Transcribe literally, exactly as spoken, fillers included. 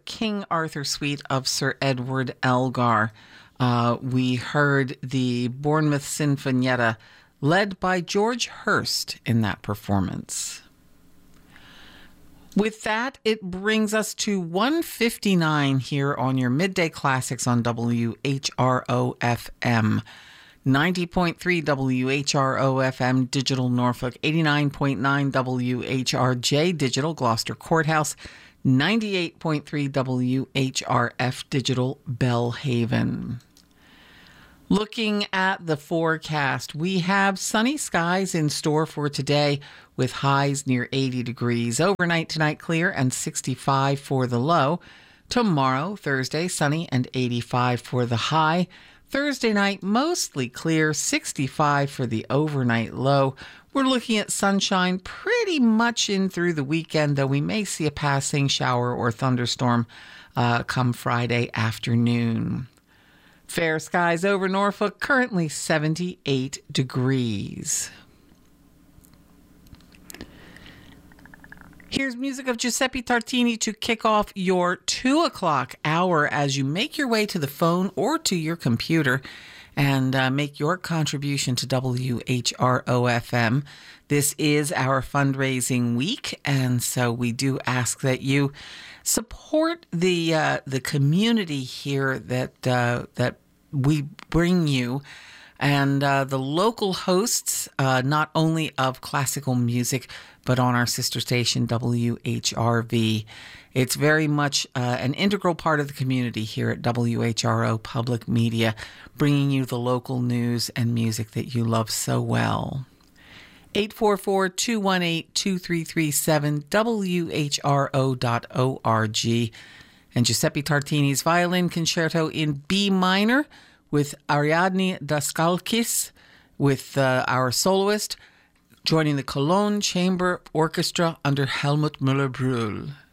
King Arthur Suite of Sir Edward Elgar. Uh, we heard the Bournemouth Sinfonietta, led by George Hurst in that performance. With that, it brings us to one fifty-nine here on your Midday Classics on W H R O F M. ninety point three W H R O F M Digital Norfolk, eighty-nine point nine W H R J Digital Gloucester Courthouse, ninety-eight point three W H R F Digital Bellhaven. Looking at the forecast, we have sunny skies in store for today with highs near eighty degrees. Overnight tonight clear and sixty-five for the low. Tomorrow, Thursday, sunny and eighty-five for the high. Thursday night, mostly clear, sixty-five for the overnight low. We're looking at sunshine pretty much in through the weekend, though we may see a passing shower or thunderstorm uh, come Friday afternoon. Fair skies over Norfolk, currently seventy-eight degrees. Here's music of Giuseppe Tartini to kick off your two o'clock hour as you make your way to the phone or to your computer and uh, make your contribution to W H R O F M. This is our fundraising week, and so we do ask that you support the uh, the community here that uh, that we bring you, and uh, the local hosts, uh, not only of classical music, but on our sister station, W H R V. It's very much uh, an integral part of the community here at W H R O Public Media, bringing you the local news and music that you love so well. eight four four, two one eight, two three three seven, W H R O dot org. And Giuseppe Tartini's violin concerto in B minor with Ariadne Daskalkis, with uh, our soloist, joining the Cologne Chamber Orchestra under Helmut Müller-Brühl.